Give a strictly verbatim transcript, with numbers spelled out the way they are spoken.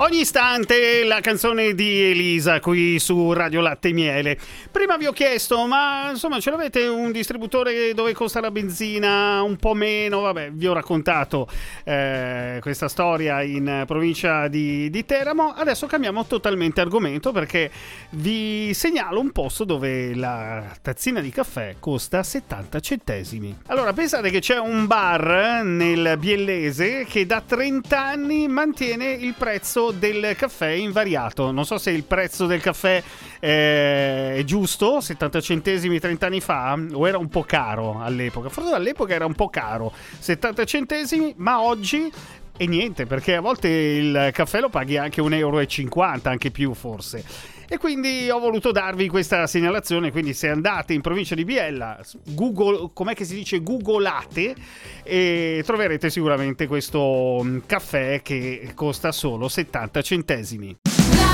Ogni istante la canzone di Elisa qui su Radio Latte e Miele. Prima vi ho chiesto, ma insomma ce l'avete un distributore dove costa la benzina un po' meno? Vabbè, vi ho raccontato eh, questa storia in provincia di, di Teramo. Adesso cambiamo totalmente argomento perché vi segnalo un posto dove la tazzina di caffè costa settanta centesimi. Allora, pensate che c'è un bar nel Biellese che da trenta anni mantiene il prezzo del caffè invariato. Non so se il prezzo del caffè eh, è giusto, settanta centesimi trenta anni fa, o era un po' caro all'epoca. Forse all'epoca era un po' caro, settanta centesimi, ma oggi è niente, perché a volte il caffè lo paghi anche un euro e cinquanta, anche più forse. E quindi ho voluto darvi questa segnalazione. Quindi se andate in provincia di Biella, Google, com'è che si dice, googolate e troverete sicuramente questo caffè che costa solo settanta centesimi.